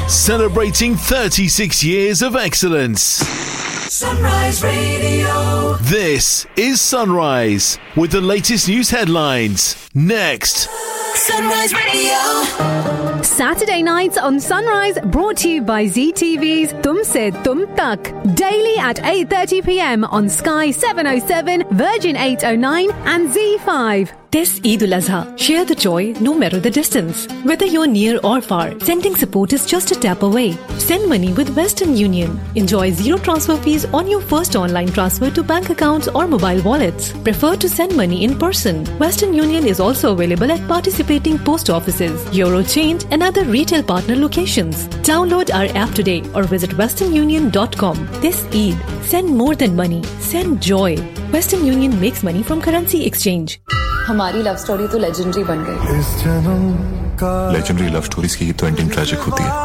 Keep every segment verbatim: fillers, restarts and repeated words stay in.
Celebrating thirty-six years of excellence. Sunrise Radio. This is Sunrise with the latest news headlines. Next. Sunrise Radio. Saturday nights on Sunrise, brought to you by Z T V's Tum Se Tum Tak. Daily at eight thirty p.m. on Sky seven oh seven, Virgin eight oh nine and Z five. This Eid al-Azha, share the joy no matter the distance. Whether you're near or far, sending support is just a tap away. Send money with Western Union. Enjoy zero transfer fees on your first online transfer to bank accounts or mobile wallets. Prefer to send money in person. Western Union is also available at participating post offices, Eurochange and other retail partner locations. Download our app today or visit western union dot com. This Eid, send more than money. Send joy. Western Union makes money from currency exchange. हमारी love story तो legendary बन गई। इस जन्म का legendary love stories की तो ending tragic होती है।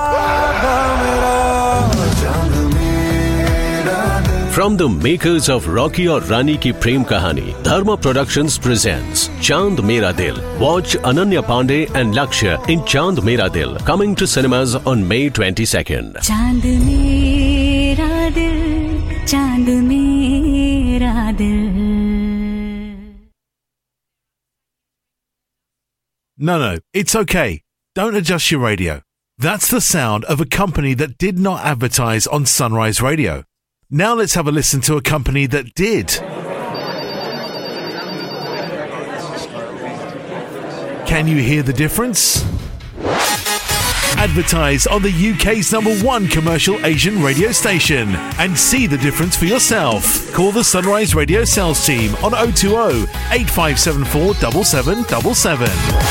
From the makers of Rocky और रानी की प्रेम कहानी, Dharma Productions presents Chand Mera Dil. Watch Ananya Pandey and Lakshya in Chand Mera Dil, coming to cinemas on May twenty-second. Chand Mera Dil, Chand Mera Dil. No, no, it's okay. Don't adjust your radio. That's the sound of a company that did not advertise on Sunrise Radio. Now let's have a listen to a company that did. Can you hear the difference? Advertise on the U K's number one commercial Asian radio station and see the difference for yourself. Call the Sunrise Radio sales team on oh two oh, eight five seven four, seven seven seven seven.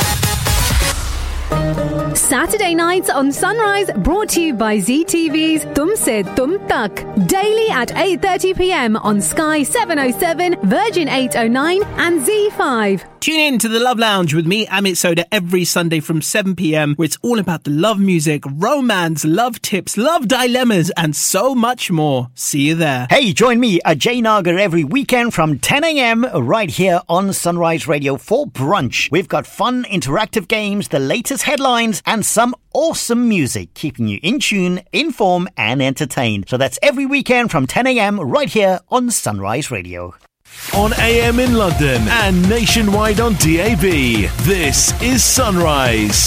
Saturday nights on Sunrise, brought to you by Z T V's Tum Se Tum Tak. Daily at eight thirty p.m. on Sky seven oh seven, Virgin eight oh nine and Z five. Tune in to the Love Lounge with me, Amit Soda, every Sunday from seven p.m, where it's all about the love music, romance, love tips, love dilemmas, and so much more. See you there. Hey, join me, Ajay Nagar, every weekend from ten a.m. right here on Sunrise Radio for brunch. We've got fun, interactive games, the latest headlines, and some awesome music, keeping you in tune, informed, and entertained. So that's every weekend from ten a.m. right here on Sunrise Radio. On A M in London and nationwide on D A B, this is Sunrise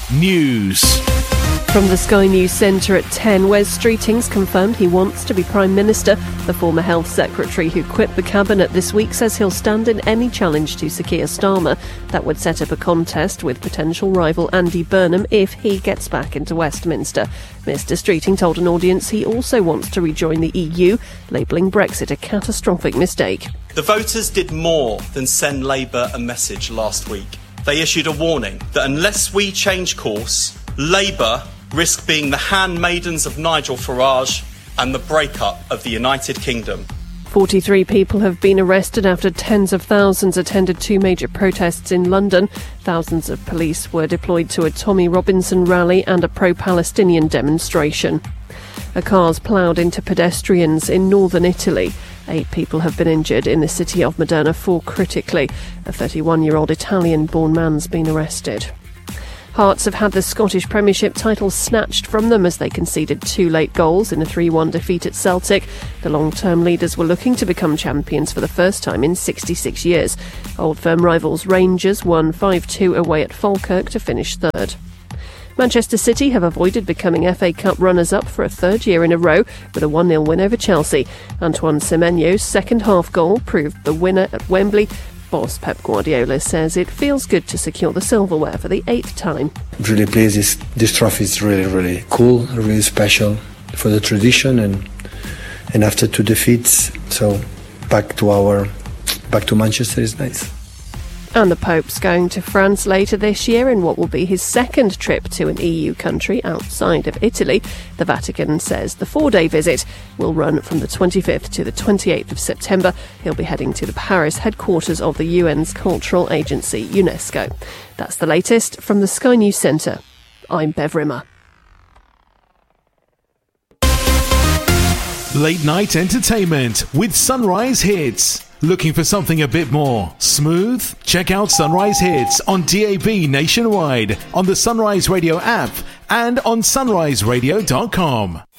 News. From the Sky News Centre at ten, Wes Streetings confirmed he wants to be Prime Minister. The former Health Secretary who quit the Cabinet this week says he'll stand in any challenge to Sir Keir Starmer. That would set up a contest with potential rival Andy Burnham if he gets back into Westminster. Mister Streeting told an audience he also wants to rejoin the E U, labelling Brexit a catastrophic mistake. The voters did more than send Labour a message last week. They issued a warning that unless we change course, Labour risk being the handmaidens of Nigel Farage and the breakup of the United Kingdom. forty-three people have been arrested after tens of thousands attended two major protests in London. Thousands of police were deployed to a Tommy Robinson rally and a pro-Palestinian demonstration. A car's ploughed into pedestrians in northern Italy. Eight people have been injured in the city of Modena, four critically. A thirty-one-year-old Italian-born man's been arrested. Hearts have had the Scottish Premiership title snatched from them as they conceded two late goals in a three one defeat at Celtic. The long-term leaders were looking to become champions for the first time in sixty-six years. Old Firm rivals Rangers won five two away at Falkirk to finish third. Manchester City have avoided becoming F A Cup runners-up for a third year in a row with a one nil win over Chelsea. Antoine Semenyo's second-half goal proved the winner at Wembley. Boss Pep Guardiola says it feels good to secure the silverware for the eighth time. Really pleased. This, this trophy is really, really cool, really special for the tradition, and and after two defeats, so back to our back to Manchester is nice. And the Pope's going to France later this year in what will be his second trip to an E U country outside of Italy. The Vatican says the four-day visit will run from the twenty-fifth to the twenty-eighth of September. He'll be heading to the Paris headquarters of the U N's cultural agency, UNESCO. That's the latest from the Sky News Centre. I'm Bev Rimmer. Late night entertainment with Sunrise Hits. Looking for something a bit more smooth? Check out Sunrise Hits on D A B nationwide, on the Sunrise Radio app, and on sunrise radio dot com.